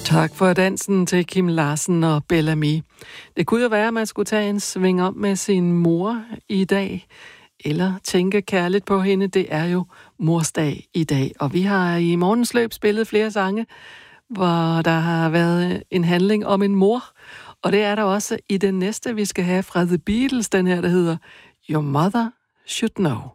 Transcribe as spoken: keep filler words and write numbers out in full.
Tak for dansen til Kim Larsen og Bellamy. Det kunne jo være, at man skulle tage en sving om med sin mor i dag, eller tænke kærligt på hende. Det er jo morsdag i dag, og vi har i morgens løb spillet flere sange, hvor der har været en handling om en mor, og det er der også i den næste, vi skal have fra The Beatles, den her, der hedder Your Mother Should Know.